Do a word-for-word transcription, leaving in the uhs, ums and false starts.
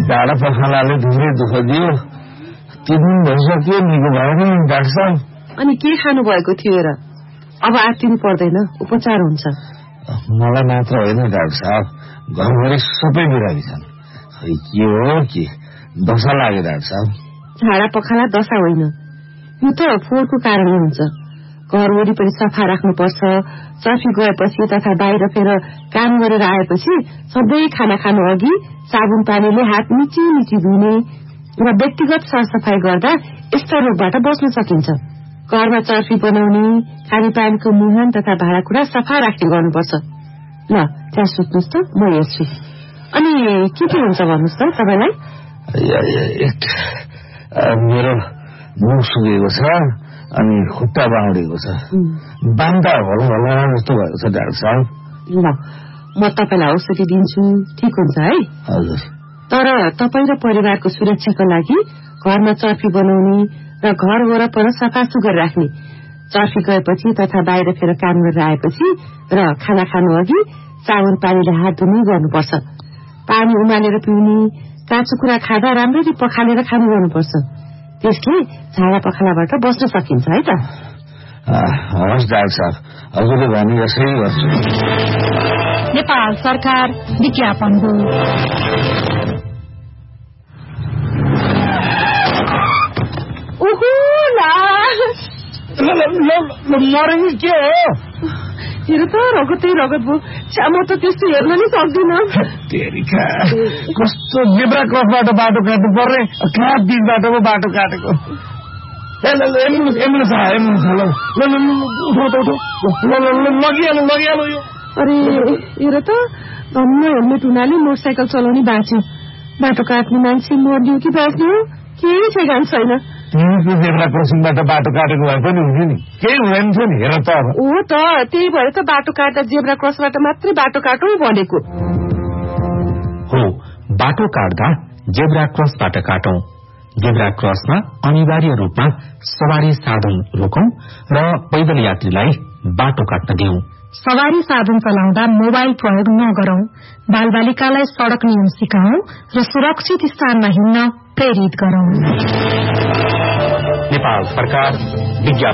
डाँडा पखालाले धेरै दुःख दियो। तीन दिन भइसक्यो, निको भयो नि डाक्टर साहब। अनि के खानु भएको थियो र? अब आत्तिनु पर्दैन, उपचार हुन्छ। मलाई मात्र होइन डाक्टर साहब, घरभरि सबै बिरामी छन्। के हो कि दशा लाग्यो डाक्टर साहब? झाडा पखाला दशा होइन, यो त फोहोरको कारणले हुन्छ। घर वरिपरि सफा राख्नुपर्छ। चर्फी गएपछि तथा बाहिर फेर काम गरेर आएपछि सधैँ खाना खानु अघि साबुन पानीले हात मिची मिची धुने र व्यक्तिगत सरसफाई गर्दा यस्ता रोगबाट बच्न सकिन्छ। घरमा चर्फी बनाउने, खानेपानीको मुहान तथा भाँडाकुँडा सफा राख्ने गर्नुपर्छ। ल त्यहाँ सुत्नुहोस् त, म हेर्छु। अनि के के हुन्छ भन्नुहोस् त तपाईँलाई? मेरो मुख सुकेको छ, अनि खुट्टा बाउडेको छ, बान्दा भनौँ होला जस्तो भएको छ डाक्टर साहब। ल म तपाईँलाई औषधि दिन्छु, ठिक हुन्छ है? हजुर। तर तपाईँ र परिवारको सुरक्षाको लागि घरमा चर्फी बनाउने र घर वरपर सफा सुग्घर राख्ने, चर्फी गएपछि तथा बाहिर फेर काम गरेर आएपछि र खाना खानु अघि साबुन पानीले हात धुने गर्नुपर्छ। पानी उमालेर पिउने, काँचो कुरा खाँदा राम्ररी पखालेर खानु गर्नुपर्छ। त्यसले झाडा पखालाबाट बस्न सकिन्छ है त। हवस् डाक्टर साहब, हजुरले भने जसै गर्छु। नेपाल सरकार विज्ञापन हो। मरेको के हो? हेर त रगतै रगत भयो। म त त्यस्तो हेर्न नै सक्दिन। कस्तो जेब्रा क्रसबाट बाटो काट्नु पर्ने, कहाँ बिच बाटोमा बाटो काटेको। एम्बुलेन्स एम्बुलेन्स आयो, एम्बुलेन्स लगिहाल्नु लगिहाल्नु यो। अरे हेर त, धन्न हेलमेट हुनाले मोटरसाइकल चलाउने बाँच्यो। बाटो काट्ने मान्छे मर्यो कि बाँच्ने हो केही ठेगान छैन। तिमीको जेब्रा क्रसिङबाट बाटो काटेको भए पनि हुन्थ्यो नि, केही हुँदैन थियो नि। हेर त हो त, त्यही भएर त बाटो काट्दा जेब्रा क्रसबाट मात्रै बाटो काटौँ भनेको हो। बाटो काट्दा जेब्रा क्रसबाट काटौं। जेब्रा क्रसमा अनिवार्य रूपमा सवारी साधन रोकौं र पैदल यात्रीलाई बाटो काट्न दिउँ। सवारी साधन चलाउँदा मोबाइल प्रयोग नगरौं। बालबालिकालाई सड़क नियम सिकाउँ र सुरक्षित स्थानमा हिँड्न प्रेरित गरौं। नेपाल सरकार विज्ञापन